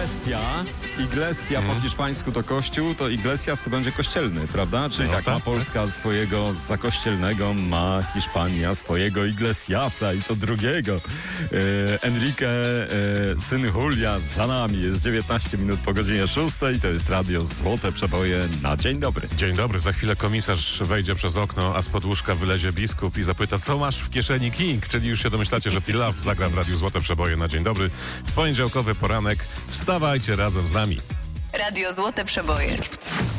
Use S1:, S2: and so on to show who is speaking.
S1: Iglesia po hiszpańsku to kościół, to Iglesias to będzie kościelny, prawda? Czyli tak, ma Polska swojego zakościelnego, ma Hiszpania swojego Iglesiasa i to drugiego. Enrique, syn Julia za nami. Jest 19 minut po godzinie 6 i to jest Radio Złote Przeboje na Dzień Dobry.
S2: Dzień dobry, za chwilę komisarz wejdzie przez okno, a spod łóżka wylezie biskup i zapyta, co masz w kieszeni King? Czyli już się domyślacie, że T-Love zagra w Radiu Złote Przeboje na Dzień Dobry. W poniedziałkowy poranek wstawajcie razem z nami.
S3: Radio Złote Przeboje.